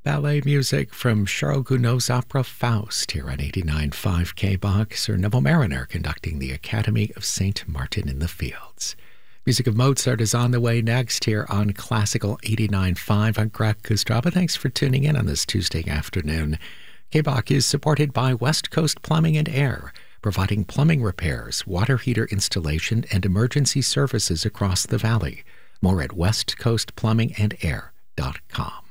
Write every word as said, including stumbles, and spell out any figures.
Ballet music from Charles Gounod's opera Faust here on eighty-nine point five K B O X, or Neville Mariner conducting the Academy of Saint Martin in the Fields. Music of Mozart is on the way next here on Classical eighty-nine point five. I'm Greg Kostraba. Thanks for tuning in on this Tuesday afternoon. K B O X is supported by West Coast Plumbing and Air, providing plumbing repairs, water heater installation, and emergency services across the valley. More at west coast plumbing and air dot com.